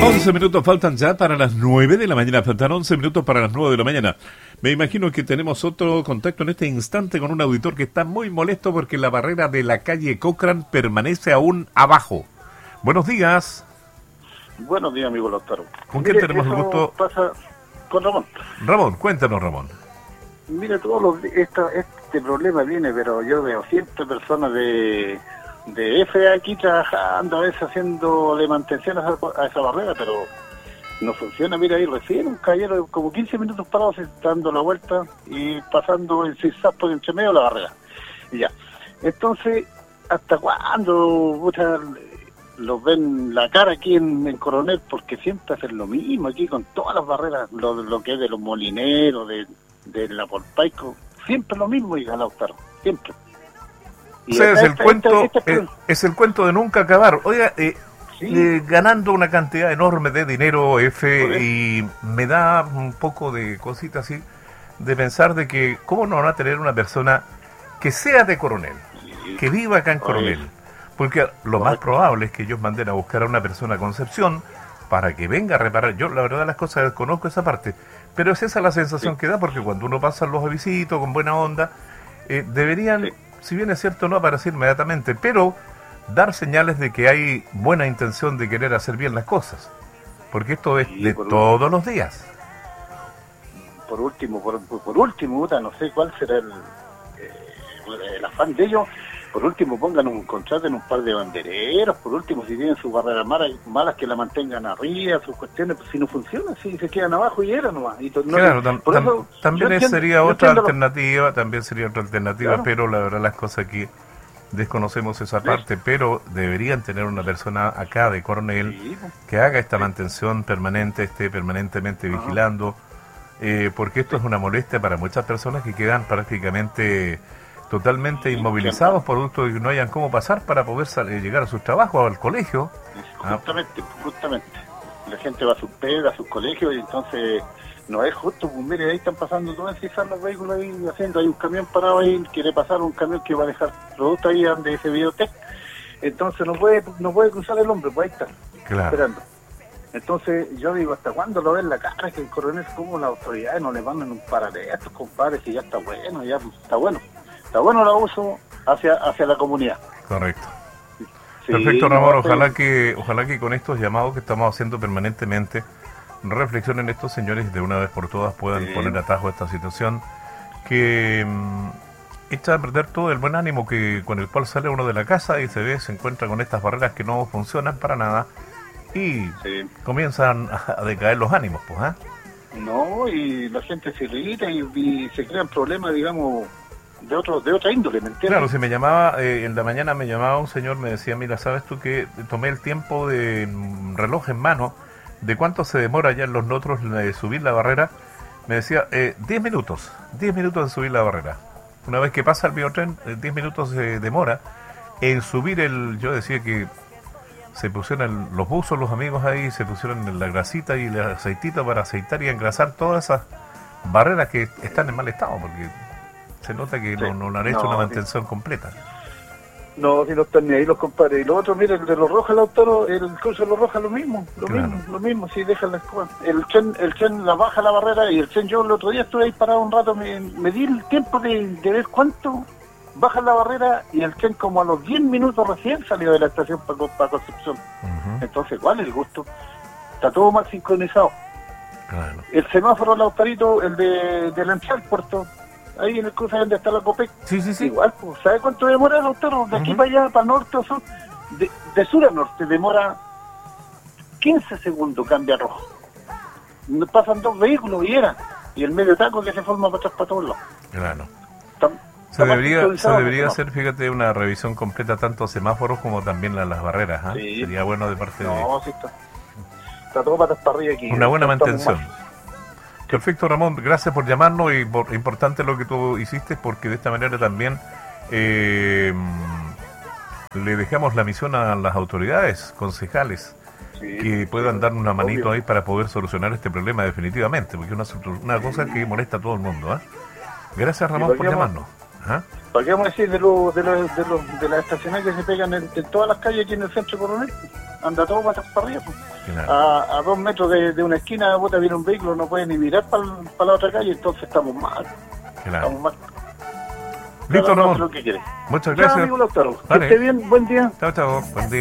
11 minutos faltan ya para las 9 de la mañana, faltan 11 minutos para las 9 de la mañana. Me imagino que tenemos otro contacto en este instante con un auditor que está muy molesto porque la barrera de la calle Cochrane permanece aún abajo. Buenos días. Buenos días, amigo Lautaro. ¿Con quién tenemos el gusto? Pasa con Ramón. Ramón, cuéntanos, Ramón. Mira, este problema viene, pero yo veo cientos de personas de FA aquí trabajando, a veces haciéndole mantención a esa barrera, pero no funciona. Mira, ahí recién un caballero como 15 minutos parados dando la vuelta y pasando el zigzag por entre medio de la barrera. Y ya. Entonces, ¿hasta cuándo los ven la cara aquí en Coronel? Porque siempre hacen lo mismo aquí con todas las barreras, lo que es de los molineros, de la Polpaico, siempre lo mismo, hija Lautaro, siempre. O sea, es el cuento de nunca acabar. Oiga, sí. Ganando una cantidad enorme de dinero, y me da un poco de cosita así, de pensar de que, ¿cómo no van a tener una persona que sea de Coronel, que viva acá en Coronel? Porque lo más probable es que ellos manden a buscar a una persona a Concepción para que venga a reparar. Yo, la verdad, las cosas desconozco esa parte, pero es esa la sensación que da, porque cuando uno pasa los avisitos con buena onda, deberían... Si bien es cierto, no aparecer inmediatamente, pero dar señales de que hay buena intención de querer hacer bien las cosas. Porque esto es de todos los días. Por último, no sé cuál será el afán de ellos. Por último, contraten un par de bandereros. Por último, si tienen sus barreras malas, que la mantengan arriba, sus cuestiones. Pues si no funciona, si se quedan abajo y era nomás. Claro, también sería otra alternativa, claro. Pero la verdad las cosas aquí desconocemos esa parte, pero deberían tener una persona acá de Coronel que haga esta mantención permanente, esté permanentemente vigilando, porque esto es una molestia para muchas personas que quedan prácticamente totalmente inmovilizados por producto de que no hayan cómo pasar para poder llegar a sus trabajos o al colegio. Justamente. La gente va a sus pegas, a sus colegios, y entonces no es justo. Pues mire, ahí están pasando todos los vehículos ahí haciendo. Hay un camión parado ahí, quiere pasar un camión que va a dejar producto ahí donde ese Biotech. Entonces no puede cruzar el hombre, pues ahí está, esperando. Entonces yo digo, ¿hasta cuándo lo ven la cara? Que el Coronel, como las autoridades no le mandan un paralelo a estos compadres, que ya está bueno, está bueno. Está bueno el abuso hacia la comunidad. Correcto. Sí, perfecto, Ramón. Ojalá que con estos llamados que estamos haciendo permanentemente reflexionen estos señores de una vez por todas, puedan poner atajo a esta situación que echa a perder todo el buen ánimo con el cual sale uno de la casa y se encuentra con estas barreras que no funcionan para nada y comienzan a decaer los ánimos, pues. No, y la gente se irrita y se crean problemas, digamos, de otra índole, ¿me entiendes? Claro, si me llamaba, en la mañana me llamaba un señor, me decía, mira, ¿sabes tú que tomé el tiempo de reloj en mano, de cuánto se demora ya en los otros de subir la barrera? Me decía, 10 minutos en subir la barrera. Una vez que pasa el biotren, 10 minutos se demora en subir yo decía que se pusieron los buzos, los amigos ahí, se pusieron la grasita y el aceitito para aceitar y engrasar todas esas barreras que están en mal estado, porque se nota que no le han hecho una mantención completa. No, si no están ni ahí los compadres. Y lo otro, mira, el de los Rojas, el curso de los Rojas, lo mismo, si dejan la escoba. El Chen la baja la barrera, y el Chen, yo el otro día estuve ahí parado un rato, me di el tiempo de ver cuánto baja la barrera, y el Chen como a los 10 minutos recién salió de la estación para Concepción. Entonces, ¿cuál es el gusto? Está todo mal sincronizado. Claro. El semáforo Lautarito, el de la entrada al puerto, ahí en el cruce donde está la Copec. Sí. Igual, pues, ¿sabe cuánto demora, Lautaro? De aquí para allá, para norte o sur, de sur a norte, demora 15 segundos, cambia rojo. Pasan 2 vehículos y el medio taco que se forma para atrás para todos lados. Claro. Se debería hacer, fíjate, una revisión completa, tanto semáforos como también las barreras. Sí. Sería bueno de parte de... Sí, está todo patas para arriba aquí. Una buena mantención. Perfecto, Ramón, gracias por llamarnos, y importante lo que tú hiciste, porque de esta manera también le dejamos la misión a las autoridades, concejales, que puedan dar una manito ahí para poder solucionar este problema definitivamente, porque es una cosa que molesta a todo el mundo. Gracias, Ramón, por llamarnos. ¿Para qué vamos a decir de las estacionarias que se pegan en todas las calles aquí en el centro Coronel? anda todo para arriba. Pues. Claro. A 2 metros de una esquina, puta, viene un vehículo, no puede ni mirar para la otra calle, entonces estamos mal. Claro. Estamos mal. Listo, no. Lo que quiere. Muchas gracias. Chao, amigo doctor. Que esté bien, buen día. Chao, buen día.